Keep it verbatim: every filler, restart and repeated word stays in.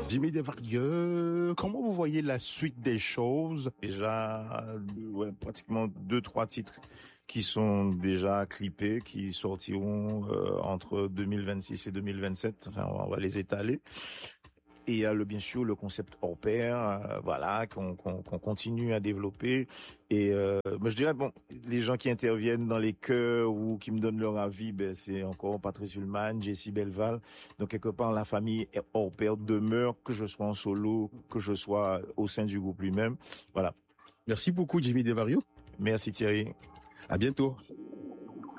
Jimmy Desvarieux, comment vous voyez la suite des choses? Déjà, ouais, pratiquement deux, trois titres qui sont déjà clippés, qui sortiront euh, entre deux mille vingt-six et deux mille vingt-sept. Enfin, on va les étaler. Et il y a le, bien sûr le concept hors pair, euh, voilà, qu'on, qu'on, qu'on continue à développer. Et euh, mais je dirais bon, les gens qui interviennent dans les chœurs ou qui me donnent leur avis, ben c'est encore Patrice Ullmann, Jessie Belval. Donc quelque part la famille hors pair demeure, que je sois en solo, que je sois au sein du groupe lui-même. Voilà. Merci beaucoup Jimmy Desvarieux. Merci Thierry. À bientôt.